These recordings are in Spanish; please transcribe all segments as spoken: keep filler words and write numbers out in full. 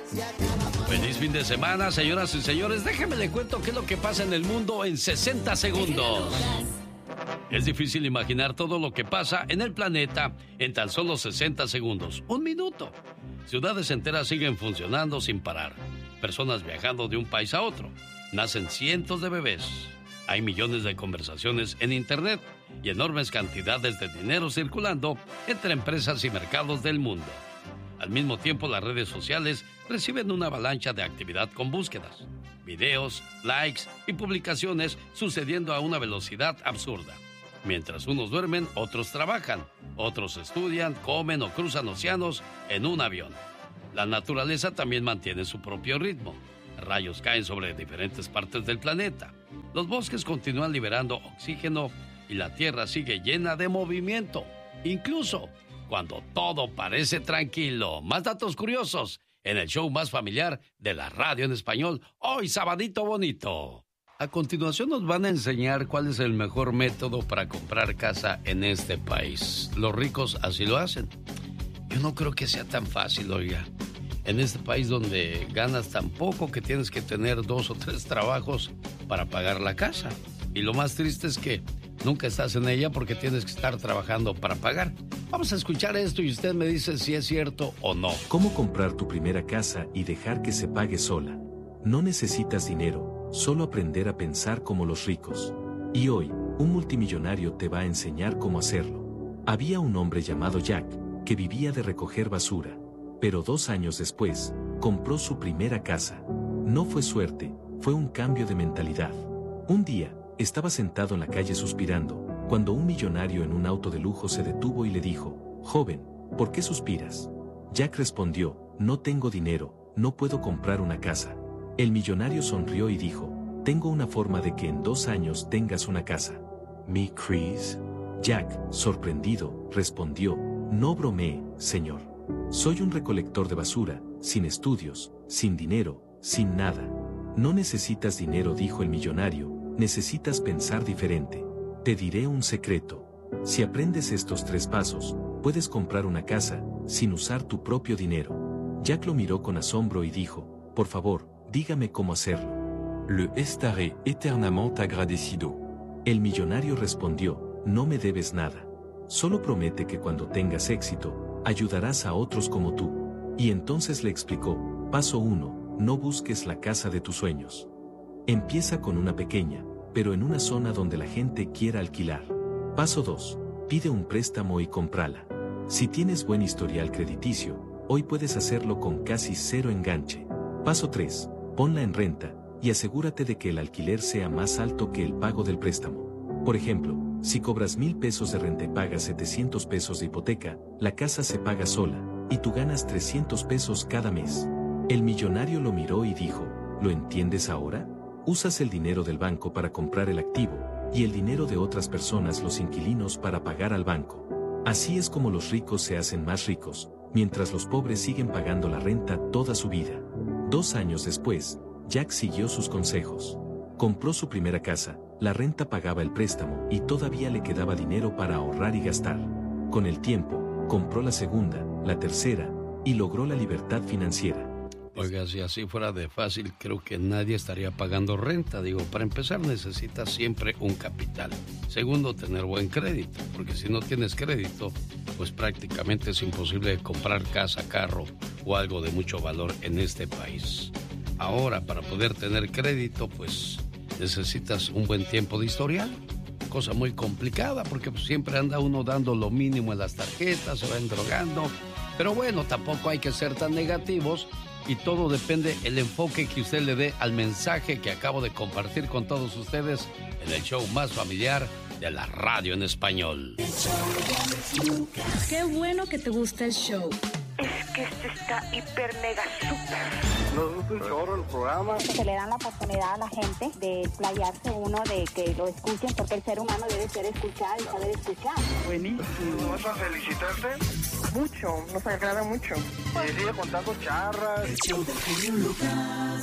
Feliz fin de semana, señoras y señores. Déjenme le cuento qué es lo que pasa en el mundo en sesenta segundos. Es difícil imaginar todo lo que pasa en el planeta en tan solo sesenta segundos. Un minuto. Ciudades enteras siguen funcionando sin parar. Personas viajando de un país a otro. Nacen cientos de bebés. Hay millones de conversaciones en Internet y enormes cantidades de dinero circulando entre empresas y mercados del mundo. Al mismo tiempo, las redes sociales reciben una avalancha de actividad con búsquedas, videos, likes y publicaciones sucediendo a una velocidad absurda. Mientras unos duermen, otros trabajan, otros estudian, comen o cruzan océanos en un avión. La naturaleza también mantiene su propio ritmo. Rayos caen sobre diferentes partes del planeta. Los bosques continúan liberando oxígeno y la Tierra sigue llena de movimiento, incluso cuando todo parece tranquilo. Más datos curiosos en el show más familiar de la radio en español, hoy sabadito bonito. A continuación nos van a enseñar cuál es el mejor método para comprar casa en este país. Los ricos así lo hacen. Yo no creo que sea tan fácil, oiga. En este país donde ganas tan poco que tienes que tener dos o tres trabajos para pagar la casa. Y lo más triste es que nunca estás en ella porque tienes que estar trabajando para pagar. Vamos a escuchar esto y usted me dice si es cierto o no. ¿Cómo comprar tu primera casa y dejar que se pague sola? No necesitas dinero, solo aprender a pensar como los ricos. Y hoy, un multimillonario te va a enseñar cómo hacerlo. Había un hombre llamado Jack, que vivía de recoger basura. Pero dos años después, compró su primera casa. No fue suerte, fue un cambio de mentalidad. Un día, estaba sentado en la calle suspirando, cuando un millonario en un auto de lujo se detuvo y le dijo: «Joven, ¿por qué suspiras?». Jack respondió: «No tengo dinero, no puedo comprar una casa». El millonario sonrió y dijo: «Tengo una forma de que en dos años tengas una casa». «¿Me crees?». Jack, sorprendido, respondió: «No bromee, señor. Soy un recolector de basura, sin estudios, sin dinero, sin nada». «No necesitas dinero», dijo el millonario, «necesitas pensar diferente. Te diré un secreto. Si aprendes estos tres pasos, puedes comprar una casa, sin usar tu propio dinero». Jack lo miró con asombro y dijo: «Por favor, dígame cómo hacerlo». «Le estaré eternamente agradecido». El millonario respondió: «No me debes nada. Solo promete que cuando tengas éxito, ayudarás a otros como tú». Y entonces le explicó: «Paso uno, no busques la casa de tus sueños. Empieza con una pequeña, pero en una zona donde la gente quiera alquilar. Paso dos, pide un préstamo y cómprala. Si tienes buen historial crediticio, hoy puedes hacerlo con casi cero enganche. Paso tres, ponla en renta, y asegúrate de que el alquiler sea más alto que el pago del préstamo. Por ejemplo, si cobras mil pesos de renta y pagas setecientos pesos de hipoteca, la casa se paga sola, y tú ganas trescientos pesos cada mes». El millonario lo miró y dijo: «¿Lo entiendes ahora? Usas el dinero del banco para comprar el activo, y el dinero de otras personas, los inquilinos, para pagar al banco. Así es como los ricos se hacen más ricos, mientras los pobres siguen pagando la renta toda su vida». Dos años después, Jack siguió sus consejos. Compró su primera casa, la renta pagaba el préstamo y todavía le quedaba dinero para ahorrar y gastar. Con el tiempo, compró la segunda, la tercera, y logró la libertad financiera. Oiga, si así fuera de fácil, creo que nadie estaría pagando renta. Digo, para empezar necesitas siempre un capital. Segundo, tener buen crédito, porque si no tienes crédito, pues prácticamente es imposible comprar casa, carro o algo de mucho valor en este país. Ahora, para poder tener crédito, pues necesitas un buen tiempo de historial. Cosa muy complicada, porque pues, siempre anda uno dando lo mínimo en las tarjetas, se va endrogando. Pero bueno, tampoco hay que ser tan negativos. Y todo depende del enfoque que usted le dé al mensaje que acabo de compartir con todos ustedes en el show más familiar de la radio en español. Qué bueno que te gusta el show. Es que este está hiper mega super. Nos gusta un chorro el programa. Se le dan la oportunidad a la gente de explayarse uno, de que lo escuchen, porque el ser humano debe ser escuchado y saber escuchar. Buenísimo. ¿Vas a felicitarte? Mucho, nos agrada mucho. Y sigue contando charras. El show del genio Lucas.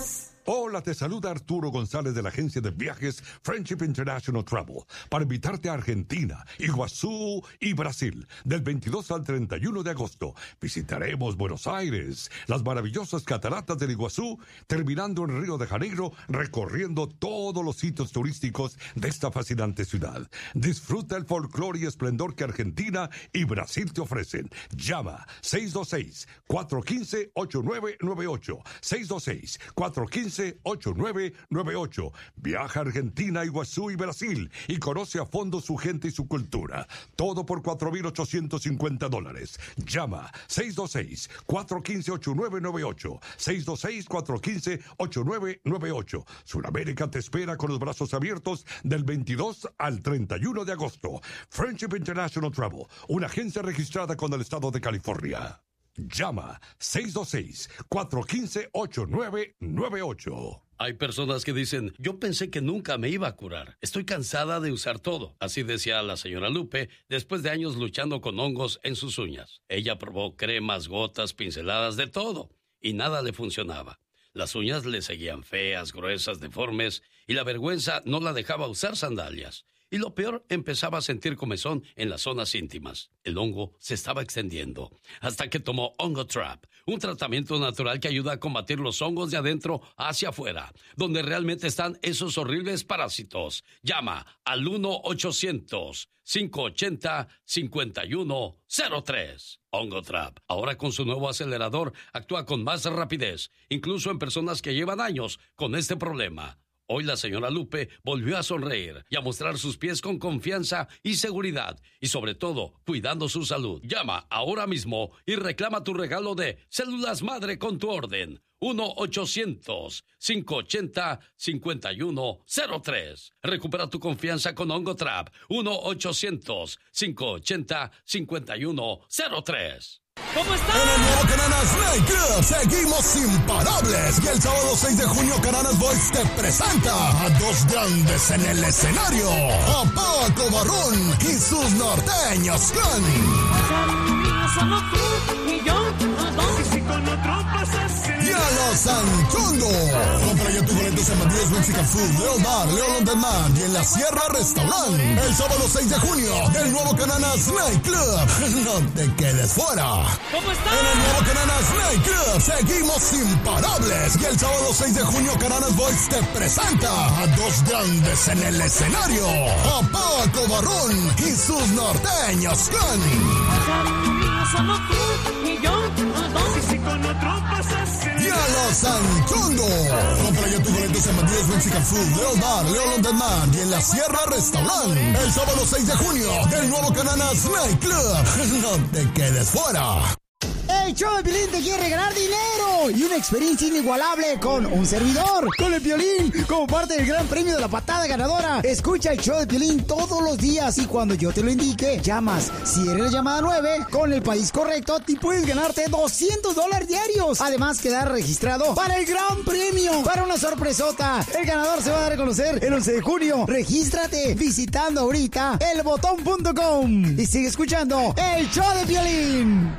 Hola, te saluda Arturo González de la agencia de viajes Friendship International Travel para invitarte a Argentina, Iguazú y Brasil del veintidós al treinta y uno de agosto. Visitaremos Buenos Aires, las maravillosas cataratas del Iguazú, terminando en Río de Janeiro, recorriendo todos los sitios turísticos de esta fascinante ciudad. Disfruta el folclore y esplendor que Argentina y Brasil te ofrecen. Llama seis dos seis, cuatro uno cinco, ocho nueve nueve ocho, seis dos seis, cuatro uno cinco, ocho nueve nueve ocho. Viaja a Argentina, Iguazú y Brasil y conoce a fondo su gente y su cultura. Todo por cuatro mil ochocientos cincuenta dólares. Llama seis dos seis, cuatro uno cinco, ocho nueve nueve ocho, seis dos seis, cuatro uno cinco, ocho nueve nueve ocho. Sudamérica te espera con los brazos abiertos del veintidós al treinta y uno de agosto. Friendship International Travel, una agencia registrada con el estado de California. Llama seis dos seis, cuatro uno cinco, ocho nueve nueve ocho. Hay personas que dicen, yo pensé que nunca me iba a curar. Estoy cansada de usar todo. Así decía la señora Lupe después de años luchando con hongos en sus uñas. Ella probó cremas, gotas, pinceladas, de todo. Y nada le funcionaba. Las uñas le seguían feas, gruesas, deformes. Y la vergüenza no la dejaba usar sandalias. Y lo peor, empezaba a sentir comezón en las zonas íntimas. El hongo se estaba extendiendo, hasta que tomó Ongotrap, un tratamiento natural que ayuda a combatir los hongos de adentro hacia afuera, donde realmente están esos horribles parásitos. Llama al uno ochocientos, cinco ochenta, cincuenta y uno cero tres. Ongotrap, ahora con su nuevo acelerador, actúa con más rapidez, incluso en personas que llevan años con este problema. Hoy la señora Lupe volvió a sonreír y a mostrar sus pies con confianza y seguridad, y sobre todo, cuidando su salud. Llama ahora mismo y reclama tu regalo de células madre con tu orden. uno ochocientos, cinco ochenta, cincuenta y uno cero tres. Recupera tu confianza con Ongotrap. uno ochocientos, cinco ochenta, cincuenta y uno cero tres. ¿Cómo están? En el nuevo Cananas Night Club seguimos imparables. Y el sábado seis de junio Cananas Boys te presenta a dos grandes en el escenario: a Paco Barrón y sus norteños clan. Solo tú y yo, los dos. Y si con otro pasas Y a los Anchondo. Compra ya tu boletos en Madrid Mexican Food, León Bar, León On Demand y en la Sierra Restaurant. El sábado seis de junio, el nuevo Cananas Night Club. No te quedes fuera. ¿Cómo están? En el nuevo Cananas Night Club seguimos imparables. Y el sábado seis de junio Cananas Boys te presenta a dos grandes en el escenario: a Paco Barrón y sus norteños clan. Solo tú y yo, los dos. Y si con otro pasas Y a los Anchondo. Compra ya tu boletos en Madrid Mexican Food, León Bar, León On Demand y en la Sierra Restaurant. El sábado seis de junio, el nuevo Cananas Night Club. No te quedes fuera. El show de Piolín te quiere regalar dinero y una experiencia inigualable con un servidor, con el Piolín, como parte del gran premio de la patada ganadora. Escucha el show de Piolín todos los días y cuando yo te lo indique, llamas. Si eres la llamada nueve, con el país correcto, te puedes ganarte doscientos dólares diarios. Además, quedar registrado para el gran premio, para una sorpresota. El ganador se va a dar a conocer el once de junio. Regístrate visitando ahorita el botón punto com y sigue escuchando el show de Piolín.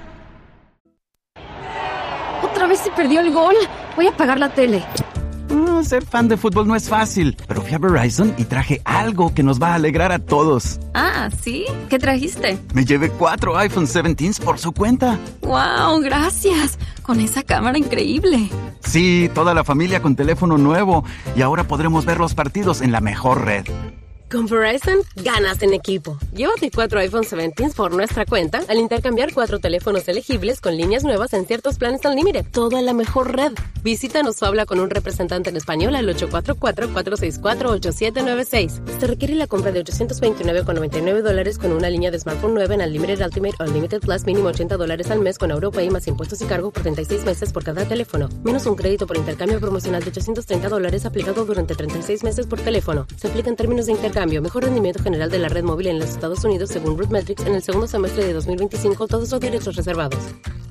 Otra vez se perdió el gol. Voy a apagar la tele. Mm, ser fan de fútbol no es fácil, pero fui a Verizon y traje algo que nos va a alegrar a todos. Ah, ¿sí? ¿Qué trajiste? Me llevé cuatro iPhone diecisiete por su cuenta. ¡Wow! Gracias. Con esa cámara increíble. Sí, toda la familia con teléfono nuevo. Y ahora podremos ver los partidos en la mejor red. Con Verizon, ganas en equipo. Llévate cuatro iPhone diecisiete por nuestra cuenta al intercambiar cuatro teléfonos elegibles con líneas nuevas en ciertos planes Unlimited. Todo en la mejor red. Visítanos o habla con un representante en español al ocho cuatro cuatro, cuatro seis cuatro, ocho siete nueve seis. Se requiere la compra de ochocientos veintinueve con noventa y nueve dólares con una línea de smartphone nueva en Unlimited Ultimate o Unlimited Plus, mínimo ochenta dólares al mes con AuroPay más impuestos y cargo por treinta y seis meses por cada teléfono. Menos un crédito por intercambio promocional de ochocientos treinta dólares aplicado durante treinta y seis meses por teléfono. Se aplica en términos de intercambio. Mejor rendimiento general de la red móvil en los Estados Unidos según RootMetrics en el segundo semestre de dos mil veinticinco. Todos los derechos reservados.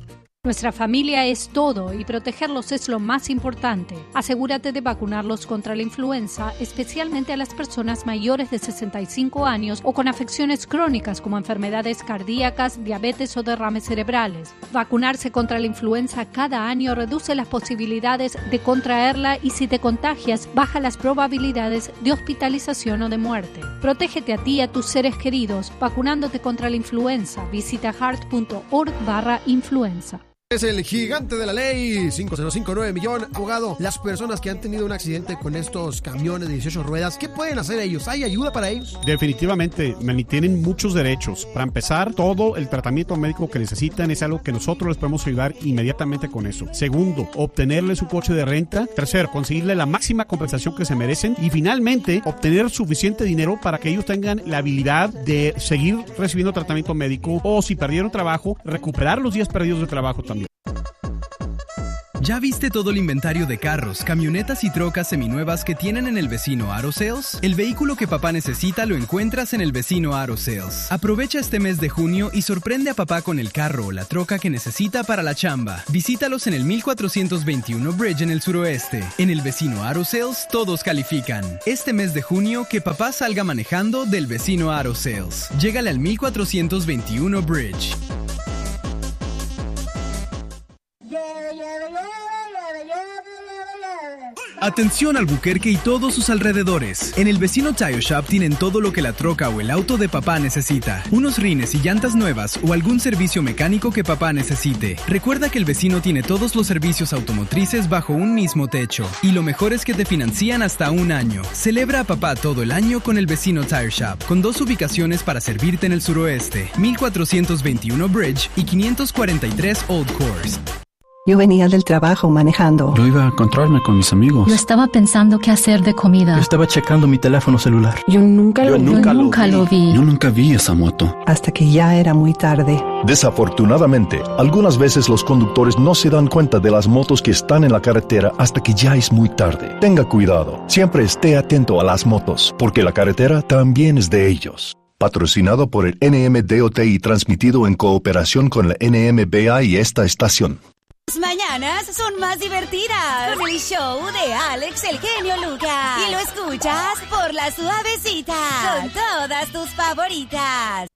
Nuestra familia es todo y protegerlos es lo más importante. Asegúrate de vacunarlos contra la influenza, especialmente a las personas mayores de sesenta y cinco años o con afecciones crónicas como enfermedades cardíacas, diabetes o derrames cerebrales. Vacunarse contra la influenza cada año reduce las posibilidades de contraerla y si te contagias, baja las probabilidades de hospitalización o de muerte. Protégete a ti y a tus seres queridos vacunándote contra la influenza. Visita heart punto org barra influenza. Es el gigante de la ley, cinco cero cinco nueve millón. Abogado, las personas que han tenido un accidente con estos camiones de dieciocho ruedas, ¿qué pueden hacer ellos? ¿Hay ayuda para ellos? Definitivamente, Manny, tienen muchos derechos. Para empezar, todo el tratamiento médico que necesitan es algo que nosotros les podemos ayudar inmediatamente con eso. Segundo, obtenerle su coche de renta. Tercero, conseguirle la máxima compensación que se merecen. Y finalmente, obtener suficiente dinero para que ellos tengan la habilidad de seguir recibiendo tratamiento médico o si perdieron trabajo, recuperar los días perdidos de trabajo también. ¿Ya viste todo el inventario de carros, camionetas y trocas seminuevas que tienen en el vecino Auto Sales? El vehículo que papá necesita lo encuentras en el vecino Auto Sales. Aprovecha este mes de junio y sorprende a papá con el carro o la troca que necesita para la chamba. Visítalos en el mil cuatrocientos veintiuno Bridge en el suroeste. En el vecino Auto Sales todos califican. Este mes de junio que papá salga manejando del vecino Auto Sales. Llégale al mil cuatrocientos veintiuno Bridge. Atención Albuquerque y todos sus alrededores. En el vecino Tire Shop tienen todo lo que la troca o el auto de papá necesita. Unos rines y llantas nuevas o algún servicio mecánico que papá necesite. Recuerda que el vecino tiene todos los servicios automotrices bajo un mismo techo. Y lo mejor es que te financian hasta un año. Celebra a papá todo el año con el vecino Tire Shop, con dos ubicaciones para servirte en el suroeste. mil cuatrocientos veintiuno Bridge y quinientos cuarenta y tres Old Course. Yo venía del trabajo manejando. Yo iba a encontrarme con mis amigos. Yo estaba pensando qué hacer de comida. Yo estaba checando mi teléfono celular. Yo nunca, Yo lo, nunca, yo nunca lo, vi. lo vi. Yo nunca vi esa moto. Hasta que ya era muy tarde. Desafortunadamente, algunas veces los conductores no se dan cuenta de las motos que están en la carretera hasta que ya es muy tarde. Tenga cuidado. Siempre esté atento a las motos, porque la carretera también es de ellos. Patrocinado por el N M D O T y transmitido en cooperación con la N M B A y esta estación. Las mañanas son más divertidas con el show de Alex el genio Lucas. Y lo escuchas por La Suavecita con todas tus favoritas.